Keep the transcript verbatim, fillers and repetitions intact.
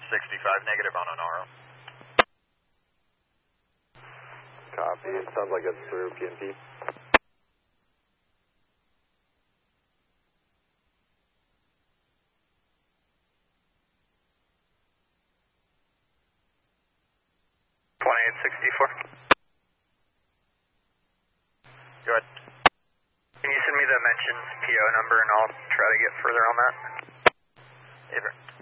sixty-five, negative on an R O. Copy. It sounds like it's through P and P. twenty-eight sixty-four. Go ahead. Can you send me the mentioned P O number and I'll try to get further on that? Avery.